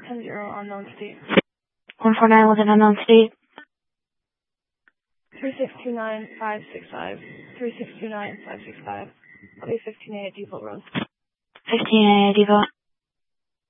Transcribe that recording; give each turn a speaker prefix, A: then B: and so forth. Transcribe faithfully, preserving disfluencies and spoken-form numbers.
A: ten zero, unknown state.
B: one four nine with an unknown state.
A: three six two nine five six five. three six two nine five six five. I'll be fifteen A at Depot Road.
B: fifteen A at Depot.